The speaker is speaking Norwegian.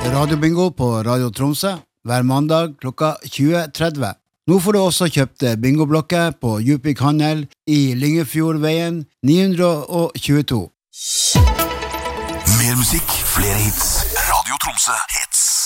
Radiobingo på Radio Tromsø hver mandag klokka 20:30. Nå får du også kjøpt bingoblokker på Djupvik Handel i Lyngefjordveien 922. Mer musikk, flere hits. Radio Tromsø heter